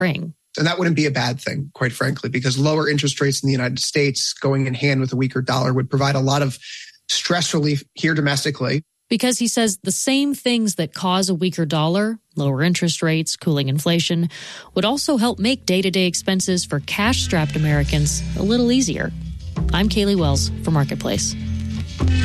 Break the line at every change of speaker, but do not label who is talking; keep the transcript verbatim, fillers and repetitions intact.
spring.
And that wouldn't be a bad thing, quite frankly, because lower interest rates in the United States going in hand with a weaker dollar would provide a lot of stress relief here domestically.
Because he says the same things that cause a weaker dollar, lower interest rates, cooling inflation, would also help make day-to-day expenses for cash-strapped Americans a little easier. I'm Kaylee Wells for Marketplace.